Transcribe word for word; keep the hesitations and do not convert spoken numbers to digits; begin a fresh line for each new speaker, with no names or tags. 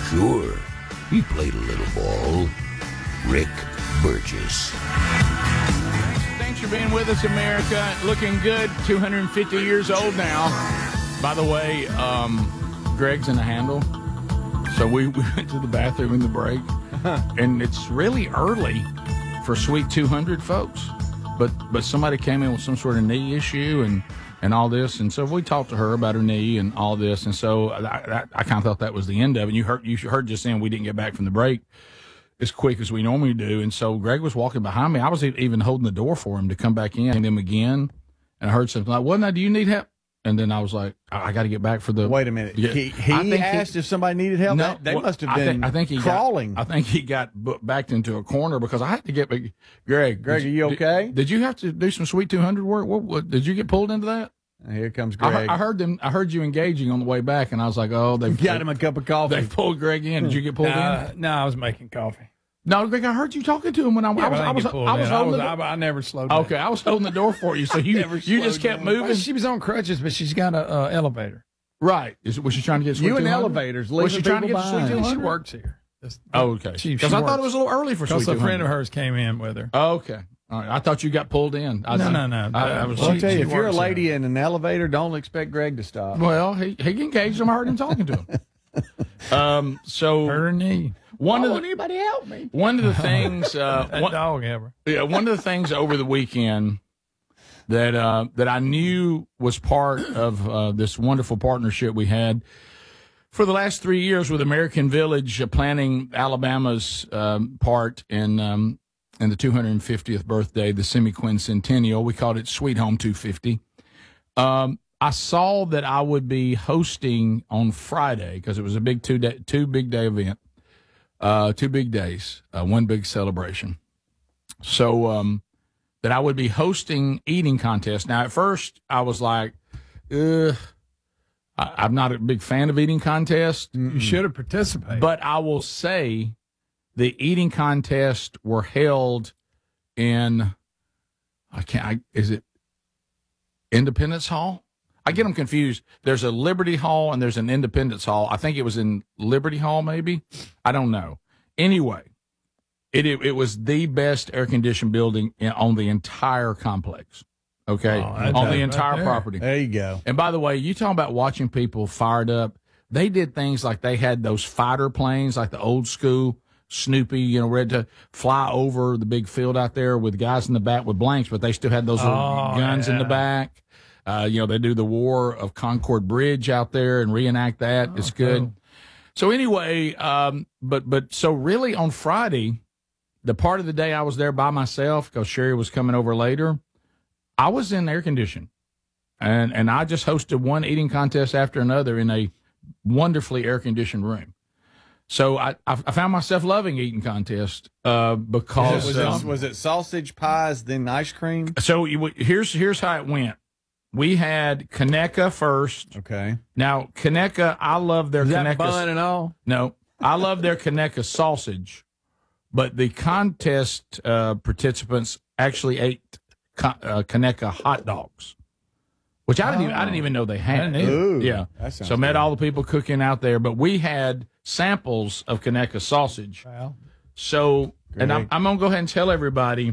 Sure, he played a little ball. Rick Burgess.
Thanks for being with us, America. Looking good, two hundred fifty years old now. By the way, um, Greg's in the handle. So we, we went to the bathroom in the break. And it's really early for Sweet two hundred folks. But but somebody came in with some sort of knee issue and, and all this. And so we talked to her about her knee and all this. And so I, I, I kind of thought that was the end of it. And you heard, you heard just then we didn't get back from the break as quick as we normally do. And so Greg was walking behind me. I was even holding the door for him to come back in and him again. And I heard something like, well, now, do you need help? And then I was like, I, I got to get back for the.
Wait a minute.
Yeah,
he he asked he, if somebody needed help.
No,
they
well,
must have
I
been
think, I think he
crawling.
Got, I think he got backed into a corner because I had to get. Greg,
Greg,
did,
are you okay?
Did, did you have to do some Sweet two hundred work? What, what, did you get pulled into that?
Here comes Greg.
I, I heard them. I heard you engaging on the way back, and I was like, oh, they've
got him a cup of coffee.
They pulled Greg in. Did you get pulled
no,
in?
No, I was making coffee.
No, Greg, I heard you talking to him when I,
yeah,
I was. I, I was. I was,
I, was
the,
I, I never slowed down.
Okay, I was holding the door for you, so you you just kept
down.
moving.
Well, she was on crutches, but she's got a uh, elevator.
Right. Is, was she trying to get Sweet
you in
two hundred?
elevators?
Was she trying to get Sweet two hundred?
She works here. That's,
oh, okay. Because I thought it was a little early for Sweet two hundred.
Because a friend of hers came in with her.
Oh, okay. All right. I thought you got pulled in. I,
no, no, no.
I, I was,
well, I'll tell you,
she
if you're a lady
here.
in an elevator, don't expect Greg to stop.
Well, he he engaged him. I heard him talking to him. Um. So
her knee.
One
Why
of the,
won't anybody help me?
One of the things. Uh,
that
one,
dog ever.
Yeah. One of the things over the weekend that uh, that I knew was part of uh, this wonderful partnership we had for the last three years with American Village, uh, planning Alabama's um, part in um, in the two hundred fiftieth birthday, the semi-quincentennial. We called it Sweet Home two fifty. Um, I saw that I would be hosting on Friday because it was a big two day, two big day event, uh, two big days, uh, one big celebration. So um, that I would be hosting eating contest. Now, at first, I was like, ugh. I, I'm not a big fan of eating contests.
You should have participated.
But I will say the eating contests were held in, I can't, I, is it Independence Hall? I get them confused. There's a Liberty Hall and there's an Independence Hall. I think it was in Liberty Hall, maybe. I don't know. Anyway, it it, it was the best air-conditioned building in, on the entire complex. Okay,
oh,
on the entire
right
property.
There you go.
And by the way, you talking about watching people fired up. They did things like they had those fighter planes, like the old school Snoopy, you know, ready to fly over the big field out there with guys in the back with blanks, but they still had those little
oh,
guns
yeah.
in the back. Uh, you know, they do the War of Concord Bridge out there and reenact that.
Oh,
it's good.
cool.
So anyway, um, but but so really on Friday, the part of the day I was there by myself because Sherry was coming over later, I was in air conditioning, and and I just hosted one eating contest after another in a wonderfully air conditioned room. So I I found myself loving eating contests uh, because
was,
um,
it, was it sausage pies then ice cream?
So you, here's here's how it went. We had Conecuh first.
Okay.
Now Conecuh, I love their
Is that
Conecuh
bun and all?
No, I love their Conecuh sausage, but the contest uh, participants actually ate uh, Conecuh hot dogs, which I didn't
Oh.
even I didn't even know they had.
Ooh,
yeah,
that sounds
so met
good.
all the people cooking out there, but we had samples of Conecuh sausage.
Well,
So, and I'm,
Great.
I'm gonna go ahead and tell everybody.